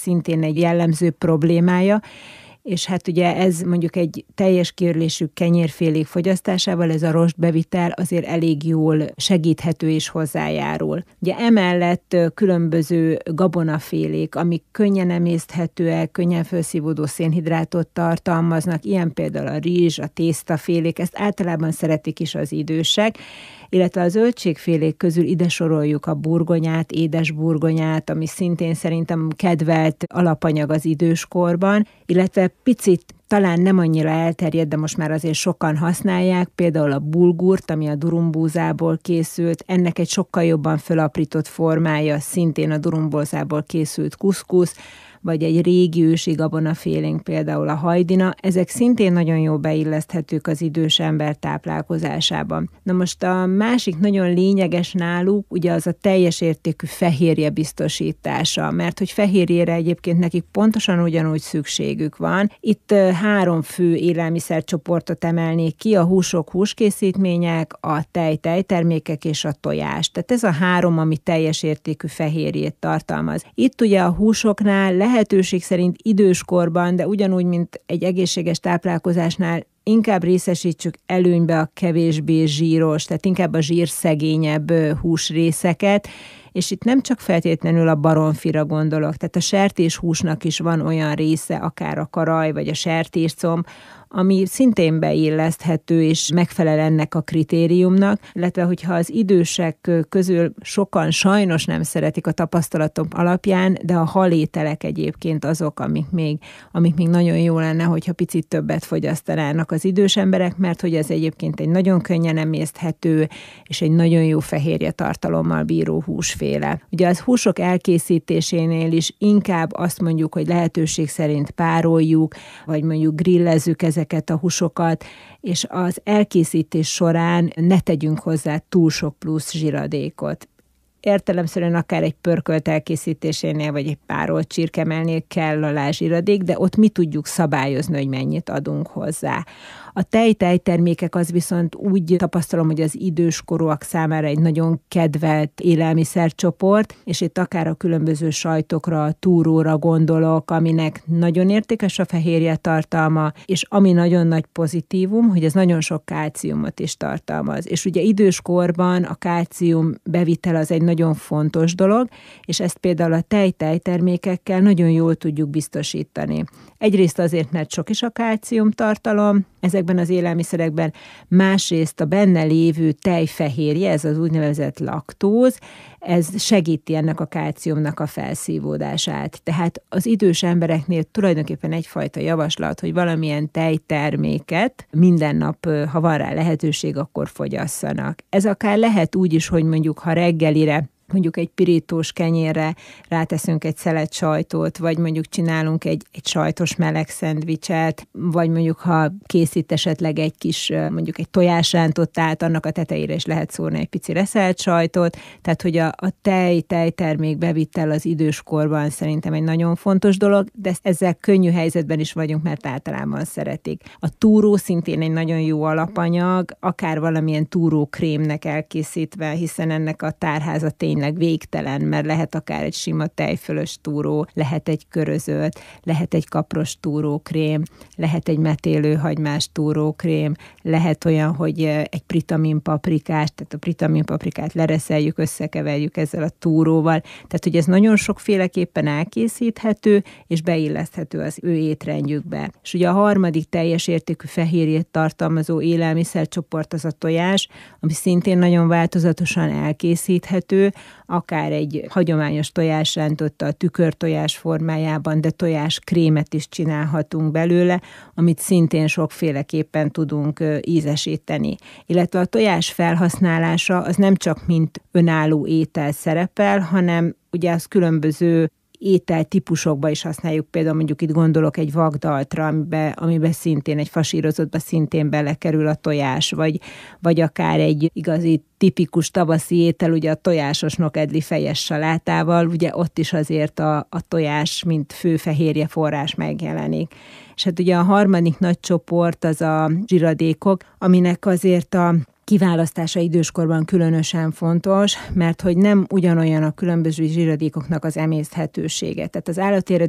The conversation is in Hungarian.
szintén egy jellemző problémája, és hát ugye ez mondjuk egy teljes kiörlésű kenyérfélék fogyasztásával ez a rostbevitel azért elég jól segíthető és hozzájárul. Ugye emellett különböző gabonafélék, amik könnyen emészthetőek, könnyen felszívódó szénhidrátot tartalmaznak, ilyen például a rizs, a tésztafélék, ezt általában szeretik is az idősek, illetve a zöldségfélék közül ide soroljuk a burgonyát, édes burgonyát, ami szintén szerintem kedvelt alapanyag az időskorban, illetve picit talán nem annyira elterjedt, de most már azért sokan használják, például a bulgurt, ami a durumbúzából készült, ennek egy sokkal jobban felaprított formája, szintén a durumbózából készült kuszkusz, vagy egy régi ősi gabonafélénk, például a hajdina, ezek szintén nagyon jól beilleszthetők az idős ember táplálkozásában. Na most a másik nagyon lényeges náluk, ugye az a teljes értékű fehérje biztosítása, mert hogy fehérjére egyébként nekik pontosan ugyanúgy szükségük van. Itt 3 fő élelmiszercsoportot emelnék ki, a húsok, húskészítmények, a tejtermékek és a tojás. Tehát ez a 3, ami teljes értékű fehérjét tartalmaz. Itt ugye a húsoknál lehetőség szerint időskorban, de ugyanúgy, mint egy egészséges táplálkozásnál inkább részesítsük előnybe a kevésbé zsíros, tehát inkább a zsírszegényebb húsrészeket, és itt nem csak feltétlenül a baromfira gondolok, tehát a sertéshúsnak is van olyan része, akár a karaj vagy a sertéscomb, ami szintén beilleszthető és megfelel ennek a kritériumnak, illetve hogyha az idősek közül sokan sajnos nem szeretik a tapasztalatom alapján, de a halételek egyébként azok, amik még nagyon jó lenne, hogyha picit többet fogyasztanának az idős emberek, mert hogy ez egyébként egy nagyon könnyen emészthető és egy nagyon jó fehérje tartalommal bíró húsféle. Ugye az húsok elkészítésénél is inkább azt mondjuk, hogy lehetőség szerint pároljuk, vagy mondjuk grillezzük ezeket a húsokat, és az elkészítés során ne tegyünk hozzá túl sok plusz zsiradékot. Értelemszerűen akár egy pörkölt elkészítésénél, vagy egy párolt csirkemelnél kell a zsiradék, de ott mi tudjuk szabályozni, hogy mennyit adunk hozzá. A tejtermékek az viszont úgy tapasztalom, hogy az időskorúak számára egy nagyon kedvelt élelmiszercsoport, és itt akár a különböző sajtokra, a túróra gondolok, aminek nagyon értékes a fehérje tartalma, és ami nagyon nagy pozitívum, hogy ez nagyon sok kálciumot is tartalmaz. És ugye időskorban a kálcium bevitel az egy nagyon fontos dolog, és ezt például a tejtermékekkel nagyon jól tudjuk biztosítani. Egyrészt azért, mert sok is a kálcium tartalom ezekben az élelmiszerekben, másrészt a benne lévő tejfehérje, ez az úgynevezett laktóz, ez segíti ennek a kálciumnak a felszívódását. Tehát az idős embereknél tulajdonképpen egyfajta javaslat, hogy valamilyen tejterméket minden nap, ha van rá lehetőség, akkor fogyasszanak. Ez akár lehet úgy is, hogy mondjuk ha reggelire mondjuk egy pirítós kenyérre ráteszünk egy szelet sajtot, vagy mondjuk csinálunk egy sajtos meleg szendvicset, vagy mondjuk ha készít esetleg egy kis, mondjuk egy tojásrántottát, annak a tetejére is lehet szórni egy pici reszelt sajtot, tehát hogy a tejtermék bevitel az időskorban szerintem egy nagyon fontos dolog, de ezzel könnyű helyzetben is vagyunk, mert általában szeretik. A túró szintén egy nagyon jó alapanyag, akár valamilyen túrókrémnek elkészítve, hiszen ennek a tárháza tényleg végtelen, mert lehet akár egy sima tejfölös túró, lehet egy körözött, lehet egy kapros túrókrém, lehet egy metélőhagymás túrókrém, lehet olyan, hogy egy pritaminpaprikás, tehát a pritaminpaprikát lereszeljük, összekeverjük ezzel a túróval, tehát hogy ez nagyon sokféleképpen elkészíthető, és beilleszthető az ő étrendjükbe. És ugye a harmadik teljes értékű fehérjét tartalmazó élelmiszercsoport az a tojás, ami szintén nagyon változatosan elkészíthető, akár egy hagyományos tojásrántottal, tükörtojás formájában, de tojáskrémet is csinálhatunk belőle, amit szintén sokféleképpen tudunk ízesíteni. Illetve a tojás felhasználása az nem csak mint önálló étel szerepel, hanem ugye az különböző ételtípusokba is használjuk, például mondjuk itt gondolok egy vagdaltra, amiben szintén egy fasírozottba szintén belekerül a tojás, vagy akár egy igazi tipikus tavaszi étel, ugye a tojásos nokedli fejes salátával, ugye ott is azért a tojás, mint fő fehérje forrás megjelenik. És hát ugye a harmadik nagy csoport az a zsiradékok, aminek azért a kiválasztása időskorban különösen fontos, mert hogy nem ugyanolyan a különböző zsiradékoknak az emészthetősége. Tehát az állati